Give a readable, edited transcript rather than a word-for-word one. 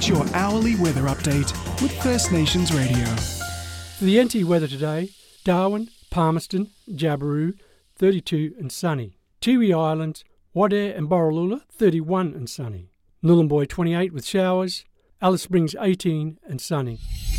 Get your hourly weather update with First Nations Radio. For the NT weather today, Darwin, Palmerston, Jabiru, 32 and sunny. Tiwi Islands, Wadeye and Borroloola, 31 and sunny. Nhulunbuy, 28 with showers. Alice Springs, 18 and sunny.